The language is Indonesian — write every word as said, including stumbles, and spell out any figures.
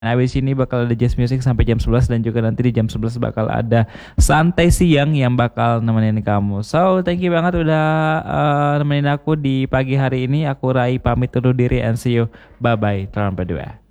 Habis ini bakal ada jazz music sampai jam sebelas dan juga nanti di jam sebelas bakal ada santai siang yang bakal nemenin kamu. So, thank you banget udah uh, nemenin aku di pagi hari ini. Aku Rai pamit undur diri and see you. Bye bye. Terima berdua.